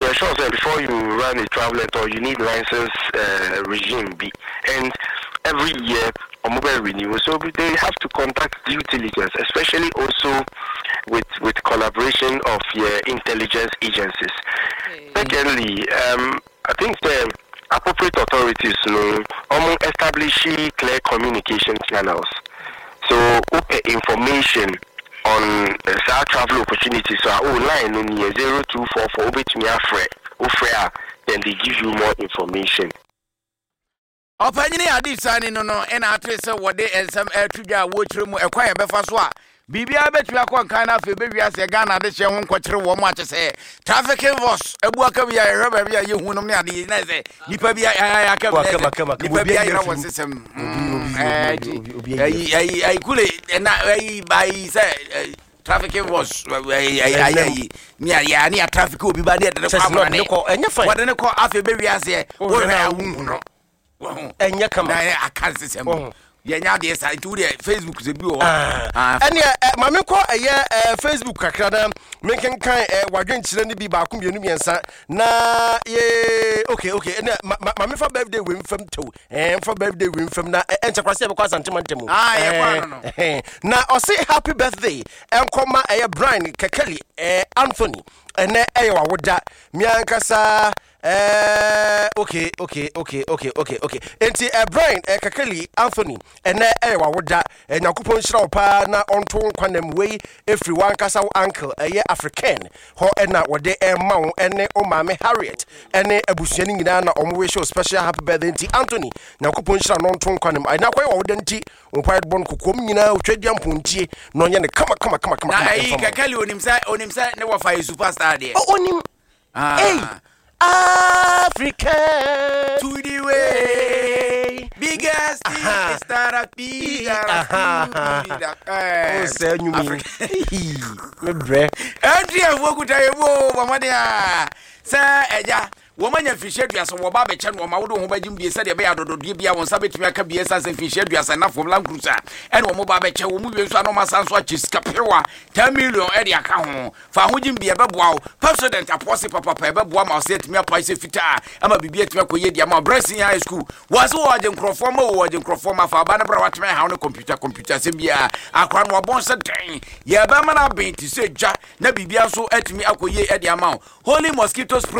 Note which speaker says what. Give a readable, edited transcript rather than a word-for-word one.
Speaker 1: ensure that before you run a travelet or you need license regime B, and every year a mobile renewal, so they have to contact due diligence, especially also with collaboration of intelligence agencies. Secondly, I think the appropriate authorities establish clear communication channels. So information on travel opportunities are online on 0244 then they give you more information.
Speaker 2: Opanyini adi sani no e na atrese wode ensem atudwa wochire mu ekwan e befa so a bibia betua kon kan na fe bewia se Ghana de hye ho nkokyere wo mu akese trafficking force ebuaka bia ehwe bia ye hunum ne ade na se nipa bia ya ka nipa bia yira wo sesem ai kule na ai bai se trafficking force mi ya ni traffic obi ba de kwa ne wode ne ko afe bewia se wo na hu no
Speaker 3: enye kama
Speaker 2: na aka system yenya de sa turi Facebook ze bi o
Speaker 3: ene ma me ko Facebook kakra na me kenkan wadwenkyire ne bi ba ko mienu miensa na ye okay ene ma me fa birthday we mfam to for birthday we mfam na enchekwase be kwa santemantemu
Speaker 2: no
Speaker 3: na o say happy birthday enkoma Brian Kekeli Anthony ene wa woda miankasa okay. Enti Brian Kekeli Anthony ene wa woda nyakopon hira opa na onto nkwanem wei every one kasa uncle African ho ena wode ma wo ene o mame Harriet ene abusuani nyina na omwe show special happy birthday enti Anthony nyakopon hira no onto nkwanem na kwa wa woda enti opa bon kokom nyina otwadia mpontie no nye ne kama
Speaker 2: na Kekeli onimsa ne wa fa superstar de
Speaker 3: onim hey Africa
Speaker 2: to the way biggest is that a
Speaker 3: say you me bre
Speaker 2: entry wokuta yebo mama dia say eja womanya fishe duasa wo ba be che no ma wodo ho bagim bie se de be adododie bia won sa betumi aka bie sa se fishe duasa na fom lan cruiser ene wo mo ba be che wo mu bie so no ma sanso a chiska pewa 10 million e de aka ho fa ho jim bie be boa wo president aposi papa e be boa ma se etumi apa se fita ama bibie etumi akoye dia ma bressing high school was wo aje nkrofo ma wo aje nkrofo ma fa ba na bra watme ha no computer se bia akwa no bon se den ye be ma na benti se ja na bibia so etumi akoye e dia ma holy mosquitoes